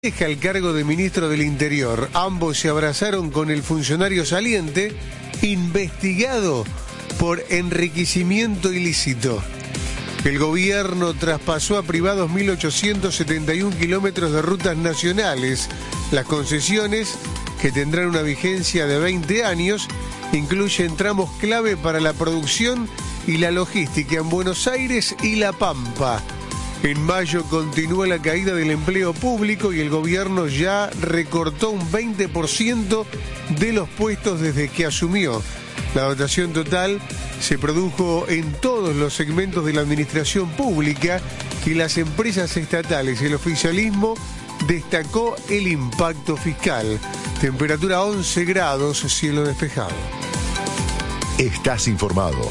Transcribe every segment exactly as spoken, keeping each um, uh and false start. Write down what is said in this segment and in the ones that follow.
Deja el cargo de ministro del Interior. Ambos se abrazaron con el funcionario saliente, investigado por enriquecimiento ilícito. El gobierno traspasó a privados mil ochocientos setenta y uno kilómetros de rutas nacionales. Las concesiones, que tendrán una vigencia de veinte años, incluyen tramos clave para la producción y la logística en Buenos Aires y La Pampa. En mayo continúa la caída del empleo público y el gobierno ya recortó un veinte por ciento de los puestos desde que asumió. La dotación total se produjo en todos los segmentos de la administración pública y las empresas estatales. El oficialismo destacó el impacto fiscal. Temperatura once grados, cielo despejado. Estás informado.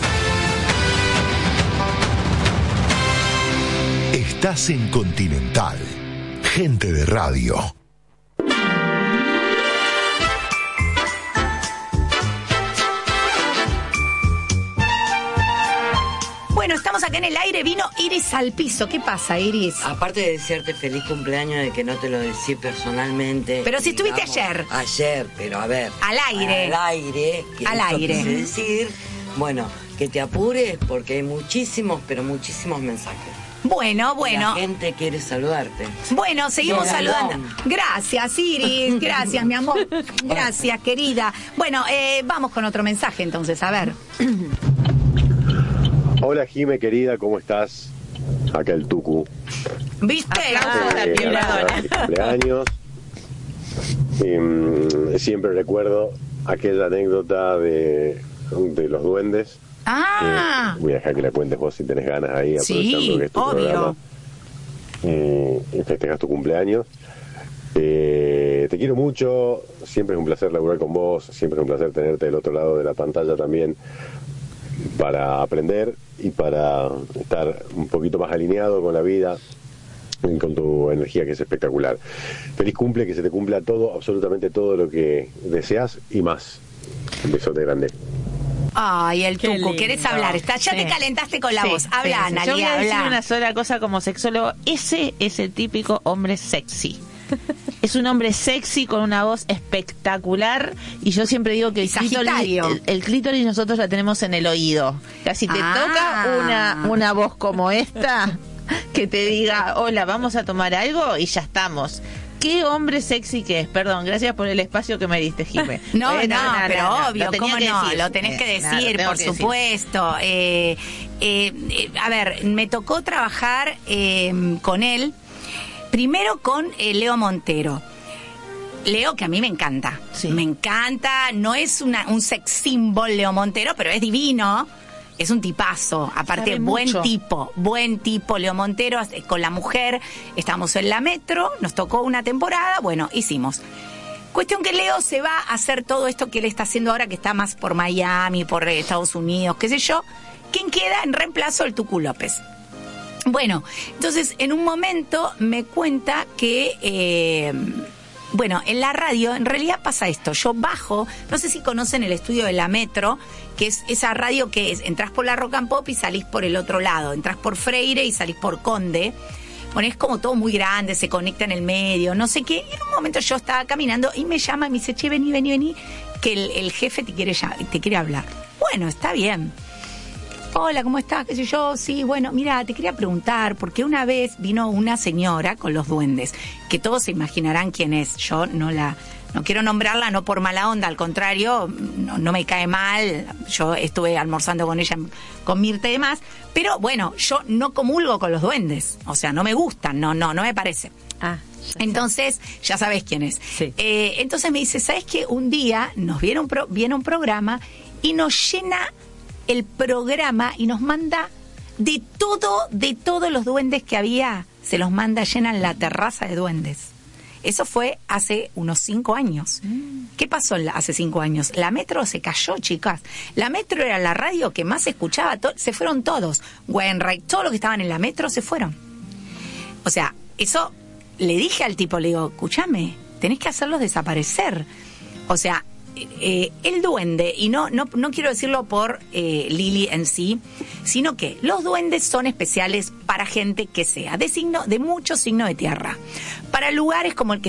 Estás en Continental. Gente de radio. Bueno, estamos acá en el aire, vino Iris al piso. ¿Qué pasa, Iris? Aparte de desearte feliz cumpleaños, de que no te lo decí personalmente. Pero si digamos, estuviste ayer. Ayer, pero a ver. Al aire. Al aire. Que Al aire. Quise decir, bueno, que te apures porque hay muchísimos, pero muchísimos mensajes. Bueno, bueno. La gente quiere saludarte. Bueno, seguimos Bien, saludando. Alon. Gracias, Iris. Gracias, mi amor. Gracias, querida. Bueno, eh, vamos con otro mensaje entonces, a ver. Hola, Jime, querida, ¿cómo estás? Acá el Tucu. ¿Viste? Eh, feliz cumpleaños. Eh, siempre recuerdo aquella anécdota de, de los duendes. Ah. Eh, voy a dejar que la cuentes vos si tenés ganas ahí, aprovechando Sí, que es tu obvio. programa. Eh, y festejas tu cumpleaños. Eh, te quiero mucho, siempre es un placer laburar con vos, siempre es un placer tenerte del otro lado de la pantalla también para aprender y para estar un poquito más alineado con la vida y con tu energía, que es espectacular. Feliz cumple, que se te cumpla todo, absolutamente todo lo que deseas y más. Un besote grande. Ay, el Qué Tucu, lindo. ¿querés hablar? Está, ya Sí. te calentaste con la Sí, voz. Habla, sí, sí. Analia, Yo voy a decir habla. una sola cosa como sexólogo. Ese es el típico hombre sexy. Es un hombre sexy con una voz espectacular y yo siempre digo que el clítoris, Sagitario. el, el clítoris nosotros la tenemos en el oído. Casi te Ah. toca una, una voz como esta que te diga, hola, vamos a tomar algo y ya estamos. Qué hombre sexy que es. Perdón, gracias por el espacio que me diste, Jimé. No, Eh, no, pero no, obvio, lo tenía ¿cómo que no? decir. Lo tenés que Eh, nada, lo decir, tengo por que decir. supuesto. Eh, eh, eh, a ver, me tocó trabajar eh, con él, primero con eh, Leo Montero. Leo, que a mí me encanta. Sí. Me encanta, no es una, un sex symbol Leo Montero, pero es divino. Es un tipazo, aparte Sabe buen mucho. tipo, buen tipo, Leo Montero, eh, con la mujer, estábamos en la metro, nos tocó una temporada, bueno, hicimos. Cuestión que Leo se va a hacer todo esto que él está haciendo ahora, que está más por Miami, por eh, Estados Unidos, qué sé yo. ¿Quién queda en reemplazo? El Tucu López. Bueno, entonces en un momento me cuenta que... Eh, Bueno, en la radio, en realidad pasa esto. Yo bajo, no sé si conocen el estudio de la Metro, que es esa radio que es, entrás por la Rock and Pop y salís por el otro lado. Entrás por Freire y salís por Conde. Bueno, es como todo muy grande, se conecta en el medio, no sé qué. Y en un momento yo estaba caminando y me llama y me dice, che, vení, vení, vení, que el, el jefe te quiere, llam- te quiere hablar. Bueno, está bien. Hola, ¿cómo estás? ¿Qué sé yo? Sí, bueno, mira, te quería preguntar, porque una vez vino una señora con los duendes, que todos se imaginarán quién es. Yo no la, no quiero nombrarla, no por mala onda, al contrario, no, no me cae mal. Yo estuve almorzando con ella, con Mirta y demás, pero bueno, yo no comulgo con los duendes, o sea, no me gustan, no, no, no me parece. Ah, ya sé. Entonces, ya sabes quién es. Sí. Eh, entonces me dice, ¿sabes qué? Un día nos viene un, pro- viene un programa y nos llena el programa y nos manda de todo, de todos los duendes que había, se los manda, llenan la terraza de duendes. Eso fue hace unos cinco años. Mm. ¿Qué pasó en la- hace cinco años? La Metro se cayó, chicas. La Metro era la radio que más se escuchaba. To- se fueron todos. Wainwright, todos los que estaban en la Metro se fueron. O sea, eso le dije al tipo, le digo, escúchame, tenés que hacerlos desaparecer. O sea, eh, el duende, y no, no, no quiero decirlo por eh, Lili en sí, sino que los duendes son especiales para gente que sea de signo, de mucho signo de tierra, para lugares como el que